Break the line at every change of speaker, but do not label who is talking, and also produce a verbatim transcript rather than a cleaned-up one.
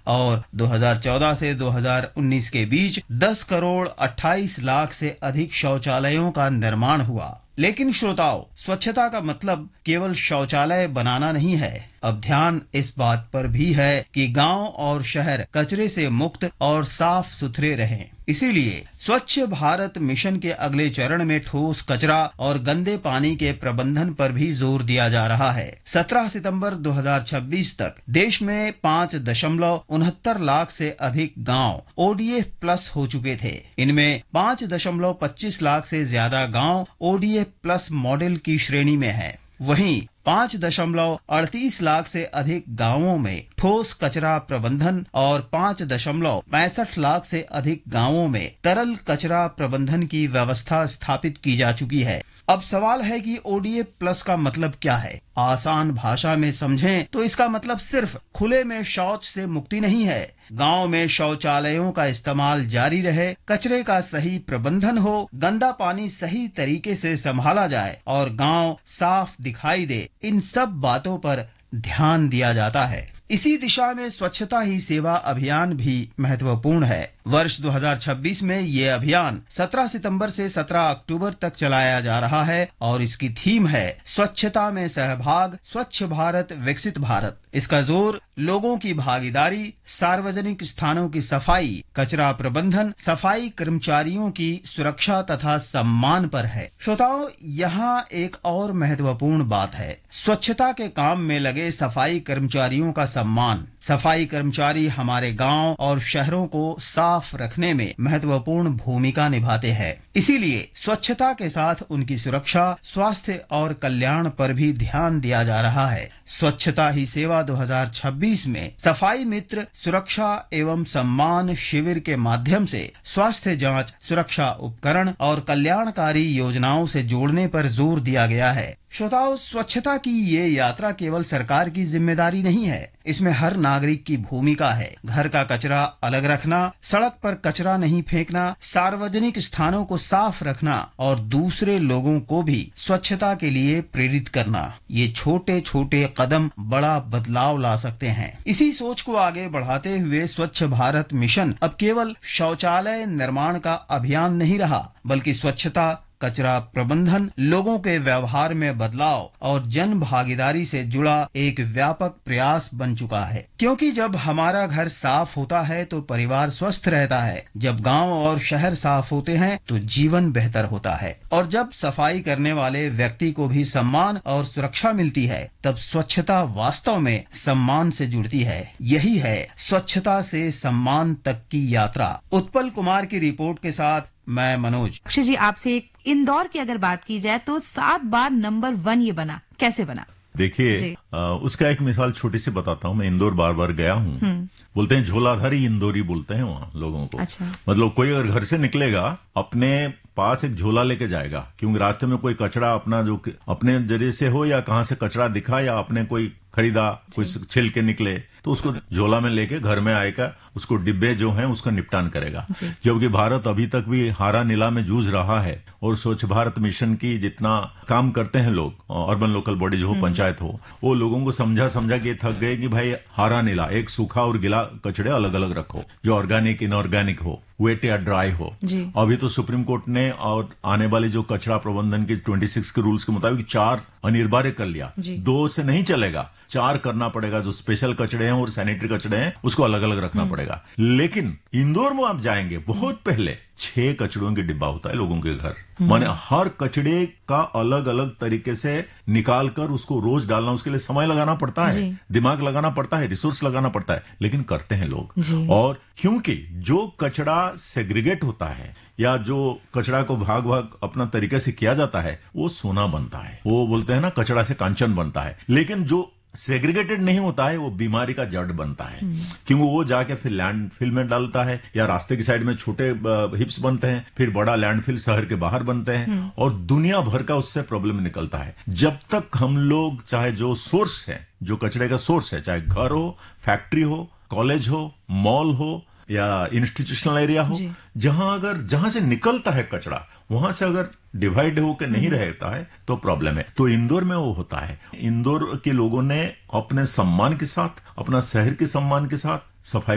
और दो हज़ार चौदह से दो हज़ार उन्नीस के बीच दस करोड़ अट्ठाईस लाख से अधिक शौचालयों का निर्माण हुआ। लेकिन श्रोताओं, स्वच्छता का मतलब केवल शौचालय बनाना नहीं है। अब ध्यान इस बात पर भी है कि गांव और शहर कचरे से मुक्त और साफ सुथरे रहें। इसीलिए स्वच्छ भारत मिशन के अगले चरण में ठोस कचरा और गंदे पानी के प्रबंधन पर भी जोर दिया जा रहा है। सत्रह सितंबर दो हज़ार छब्बीस तक देश में पाँच दशमलव उनहत्तर लाख से अधिक गांव ओ डी एफ प्लस हो चुके थे। इनमें पाँच दशमलव पच्चीस लाख से ज्यादा गांव O D F plus model की श्रेणी में है। वहीं पाँच दशमलव अड़तीस लाख से अधिक गांवों में ठोस कचरा प्रबंधन और पाँच दशमलव पैंसठ लाख से अधिक गांवों में तरल कचरा प्रबंधन की व्यवस्था स्थापित की जा चुकी है। अब सवाल है कि ओ डी एफ प्लस का मतलब क्या है? आसान भाषा में समझें तो इसका मतलब सिर्फ खुले में शौच से मुक्ति नहीं है। गांव में शौचालयों का इस्तेमाल जारी रहे, कचरे का सही प्रबंधन हो, गंदा पानी सही तरीके से संभाला जाए और गांव साफ दिखाई दे, इन सब बातों पर ध्यान दिया जाता है। इसी दिशा में स्वच्छता ही सेवा अभियान भी महत्वपूर्ण है। वर्ष दो हज़ार छब्बीस में ये अभियान सत्रह सितंबर से सत्रह अक्टूबर तक चलाया जा रहा है और इसकी थीम है स्वच्छता में सहभाग, स्वच्छ भारत विकसित भारत। इसका जोर लोगों की भागीदारी, सार्वजनिक स्थानों की सफाई, कचरा प्रबंधन, सफाई कर्मचारियों की सुरक्षा तथा सम्मान पर है। श्रोताओं, यहाँ एक और महत्वपूर्ण बात है, स्वच्छता के काम में लगे सफाई कर्मचारियों का सम्मान। सफाई कर्मचारी हमारे गांव और शहरों को साफ रखने में महत्वपूर्ण भूमिका निभाते हैं। इसीलिए स्वच्छता के साथ उनकी सुरक्षा, स्वास्थ्य और कल्याण पर भी ध्यान दिया जा रहा है। स्वच्छता ही सेवा दो हज़ार छब्बीस में सफाई मित्र सुरक्षा एवं सम्मान शिविर के माध्यम से स्वास्थ्य जांच, सुरक्षा उपकरण और कल्याणकारी योजनाओं से जोड़ने पर जोर दिया गया है। श्रोताओं, स्वच्छता की ये यात्रा केवल सरकार की जिम्मेदारी नहीं है, इसमें हर नागरिक की भूमिका है। घर का कचरा अलग रखना, सड़क पर कचरा नहीं फेंकना, सार्वजनिक स्थानों को साफ रखना और दूसरे लोगों को भी स्वच्छता के लिए प्रेरित करना। ये छोटे छोटे कदम बड़ा बदलाव ला सकते हैं। इसी सोच को आगे बढ़ाते हुए स्वच्छ भारत मिशन अब केवल शौचालय निर्माण का अभियान नहीं रहा, बल्कि स्वच्छता, कचरा प्रबंधन, लोगों के व्यवहार में बदलाव और जन भागीदारी से जुड़ा एक व्यापक प्रयास बन चुका है। क्योंकि जब हमारा घर साफ होता है तो परिवार स्वस्थ रहता है, जब गांव और शहर साफ होते हैं तो जीवन बेहतर होता है, और जब सफाई करने वाले व्यक्ति को भी सम्मान और सुरक्षा मिलती है, तब स्वच्छता वास्तव में सम्मान से जुड़ती है। यही है स्वच्छता से सम्मान तक की यात्रा। उत्पल कुमार की रिपोर्ट के साथ मैं मनोज।
अक्षय जी, आपसे एक इंदौर की अगर बात की जाए तो सात बार नंबर वन ये बना, कैसे बना?
देखिए, उसका एक मिसाल छोटी सी बताता हूँ। मैं इंदौर बार बार गया हूँ। बोलते हैं झोलाधारी इंदौरी बोलते हैं वहाँ लोगों को।
अच्छा।
मतलब कोई अगर घर से निकलेगा अपने पास एक झोला लेके जाएगा, क्योंकि रास्ते में कोई कचरा अपना जो अपने जरिए से हो या कहाँ से कचरा दिखा या अपने कोई खरीदा, कोई छिल के निकले, तो उसको झोला में लेके घर में आएगा, उसको डिब्बे जो हैं उसका निपटान करेगा। जबकि भारत अभी तक भी हारा नीला में जूझ रहा है और स्वच्छ भारत मिशन की जितना काम करते हैं लोग, अर्बन लोकल बॉडी जो हो, पंचायत हो, वो लोगों को समझा समझा के थक गए कि भाई हारा नीला, एक सूखा और गिला कचड़े अलग अलग रखो, जो ऑर्गेनिक इनऑर्गेनिक हो, वेट या ड्राई हो। अभी तो सुप्रीम कोर्ट ने और आने वाले जो कचरा प्रबंधन के छब्बीस के रूल्स के मुताबिक चार अनिवार्य कर लिया। दो से नहीं चलेगा, चार करना पड़ेगा। जो स्पेशल कचड़े हैं और सैनिटरी कचड़े हैं उसको अलग अलग रखना पड़ेगा। लेकिन इंदौर में आप जाएंगे, बहुत पहले छह कचड़ों के डिब्बा होता है लोगों के घर। माने हर कचड़े का अलग अलग तरीके से निकाल कर उसको रोज डालना, उसके लिए समय लगाना पड़ता है, दिमाग लगाना पड़ता है, रिसोर्स लगाना पड़ता है, लेकिन करते हैं लोग। और क्योंकि जो कचड़ा सेग्रीगेट होता है या जो कचड़ा को भाग भाग अपना तरीके से किया जाता है, वो सोना बनता है। वो बोलते हैं ना, कचड़ा से कांचन बनता है। लेकिन जो सेग्रीगेटेड नहीं होता है वो बीमारी का जड़ बनता है, क्योंकि वो जाके फिर लैंडफिल में डालता है, या रास्ते की साइड में छोटे हिप्स बनते हैं, फिर बड़ा लैंडफिल शहर के बाहर बनते हैं, और दुनिया भर का उससे प्रॉब्लम निकलता है। जब तक हम लोग, चाहे जो सोर्स है, जो कचरे का सोर्स है, चाहे घर हो, फैक्ट्री हो, कॉलेज हो, मॉल हो या इंस्टीट्यूशनल एरिया हो, जहां अगर जहां से निकलता है कचरा, वहां से अगर डिवाइड होकर नहीं रहता है तो प्रॉब्लम है। तो इंदौर में वो होता है। इंदौर के लोगों ने अपने सम्मान के साथ, अपना शहर के सम्मान के साथ सफाई